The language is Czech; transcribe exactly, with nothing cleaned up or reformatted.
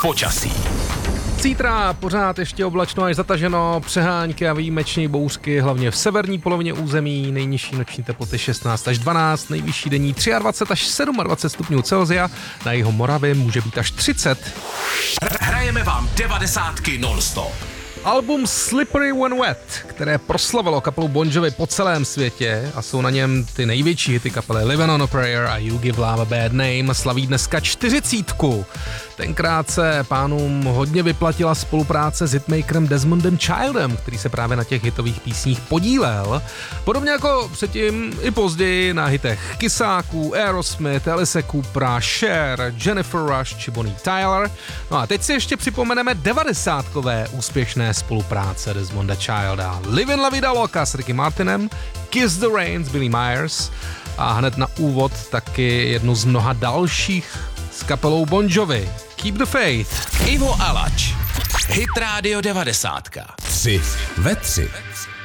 Počasí. Zítra pořád ještě oblačno až zataženo, přehánky a výjimečné bouřky, hlavně v severní polovině území, nejnižší noční teploty šestnáct až dvanáct, nejvyšší denní dvacet tři až dvacet sedm stupňů Celsia, na jihu Moravy může být až třicet. Hrajeme vám devadesátky non-stop. Album Slippery When Wet, které proslavilo kapelu Bon Jovi po celém světě a jsou na něm ty největší hity kapely Living on a Prayer a You Give Love a Bad Name, slaví dneska čtyřicítku. Tenkrát se pánům hodně vyplatila spolupráce s hitmakerem Desmondem Childem, který se právě na těch hitových písních podílel. Podobně jako předtím i později na hitech Kysáků, Aerosmith, Alice Coopera, Cher, Jennifer Rush či Bonnie Tyler. No a teď si ještě připomeneme devadesátkové úspěšné spolupráce Desmonda Childa. Livin' La Vida Loca s Ricky Martinem, Kiss the Rain s Billy Myers a hned na úvod taky jednu z mnoha dalších s kapelou Bon Jovi. Keep the Faith. Ivo Alač. Hit Radio devadesátka. Tři ve tři.